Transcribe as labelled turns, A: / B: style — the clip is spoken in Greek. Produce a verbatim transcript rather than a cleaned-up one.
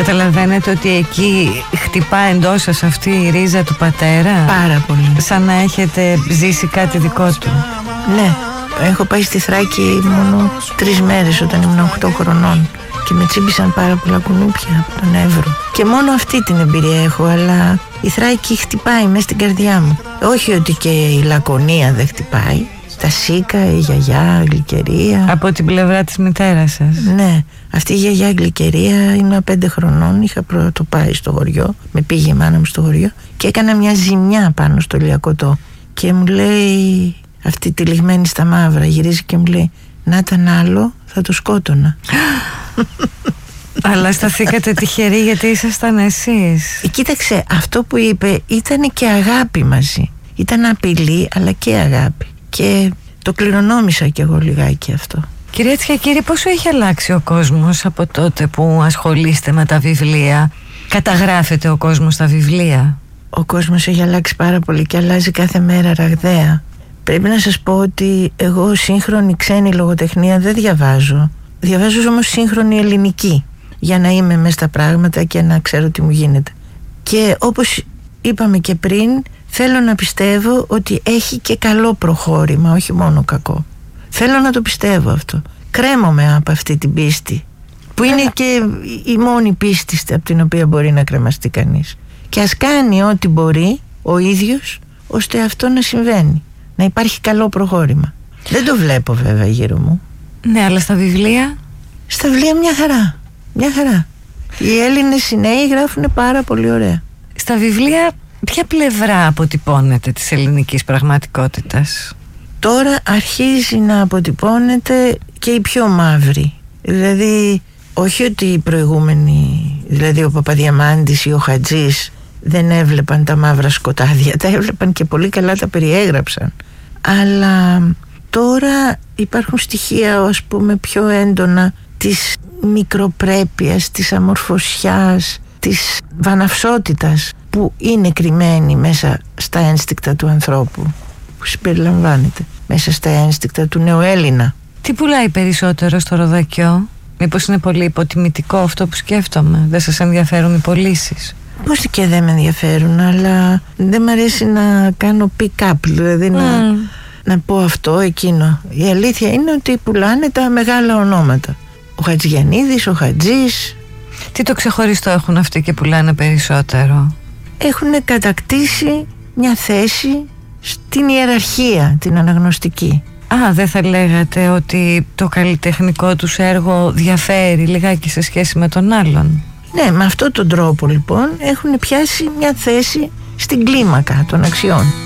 A: Καταλαβαίνετε ότι εκεί χτυπά εντός σας αυτή η ρίζα του πατέρα.
B: Πάρα πολύ.
A: Σαν να έχετε ζήσει κάτι δικό του.
B: Ναι, έχω πάει στη Θράκη μόνο τρεις μέρες όταν ήμουν οκτώ χρονών και με τσίμπησαν πάρα πολλά κουνούπια από τον Εύρο. Και μόνο αυτή την εμπειρία έχω, αλλά η Θράκη χτυπάει μέσα στην καρδιά μου. Όχι ότι και η Λακωνία δεν χτυπάει. Τα Σίκα, η γιαγιά, η Γλυκερία.
A: Από την πλευρά της μητέρας σας.
B: Ναι, αυτή η γιαγιά Γλυκερία, ήμουν πέντε χρονών, είχα πρώτο πάει στο χωριό. Με πήγε η μάνα μου στο χωριό και έκανα μια ζημιά πάνω στο Λιακωτό. Και μου λέει, αυτή τυλιγμένη στα μαύρα, γυρίζει και μου λέει, να ήταν άλλο θα το σκότωνα.
A: Αλλά σταθήκατε τυχεροί γιατί ήσασταν εσείς.
B: Ε, κοίταξε, αυτό που είπε ήταν και αγάπη μαζί. Ήταν απειλή αλλά και αγάπη. Και το κληρονόμησα κι εγώ λιγάκι αυτό.
A: Κυρία Τσιακύρη, πόσο έχει αλλάξει ο κόσμος από τότε που ασχολείστε με τα βιβλία? Καταγράφεται ο κόσμος στα βιβλία?
B: Ο κόσμος έχει αλλάξει πάρα πολύ και αλλάζει κάθε μέρα ραγδαία. Πρέπει να σας πω ότι εγώ σύγχρονη ξένη λογοτεχνία δεν διαβάζω. Διαβάζω όμως σύγχρονη ελληνική, για να είμαι μες στα πράγματα και να ξέρω τι μου γίνεται. Και όπως είπαμε και πριν, θέλω να πιστεύω ότι έχει και καλό προχώρημα, όχι μόνο κακό. Θέλω να το πιστεύω αυτό. Κρέμομαι από αυτή την πίστη, που είναι και η μόνη πίστη από την οποία μπορεί να κρεμαστεί κανείς. Και ας κάνει ό,τι μπορεί ο ίδιος ώστε αυτό να συμβαίνει, να υπάρχει καλό προχώρημα. Δεν το βλέπω βέβαια γύρω μου.
A: Ναι, αλλά στα βιβλία?
B: Στα βιβλία μια χαρά, μια χαρά. Οι Έλληνες οι νέοι γράφουν πάρα πολύ ωραία.
A: Στα βιβλία ποια πλευρά αποτυπώνεται της ελληνικής πραγματικότητας?
B: Τώρα αρχίζει να αποτυπώνεται και η πιο μαύρη. Δηλαδή, όχι ότι οι προηγούμενοι, δηλαδή ο Παπαδιαμάντης ή ο Χατζής, δεν έβλεπαν τα μαύρα σκοτάδια. Τα έβλεπαν και πολύ καλά τα περιέγραψαν. Αλλά τώρα υπάρχουν στοιχεία, ας πούμε, πιο έντονα της μικροπρέπειας, της αμορφωσιάς, της βαναυσότητας που είναι κρυμμένη μέσα στα ένστικτα του ανθρώπου, που συμπεριλαμβάνεται μέσα στα ένστικτα του νεοέλληνα.
A: Τι πουλάει περισσότερο στο Ροδακιό? Μήπως είναι πολύ υποτιμητικό αυτό που σκέφτομαι? Δεν σας ενδιαφέρουν οι πωλήσεις?
B: Πώς και δεν με ενδιαφέρουν, αλλά δεν μ' αρέσει να κάνω pick-up, δηλαδή mm. να, να πω αυτό, εκείνο. Η αλήθεια είναι ότι πουλάνε τα μεγάλα ονόματα. Ο Χατζηγιαννίδης, ο Χατζής.
A: Τι το ξεχωριστό έχουν αυτοί και πουλάνε περισσότερο?
B: Έχουν κατακτήσει μια θέση στην ιεραρχία, την αναγνωστική.
A: Α, δεν θα λέγατε ότι το καλλιτεχνικό τους έργο διαφέρει λιγάκι σε σχέση με τον άλλον?
B: Ναι, με αυτόν τον τρόπο λοιπόν έχουν πιάσει μια θέση στην κλίμακα των αξιών.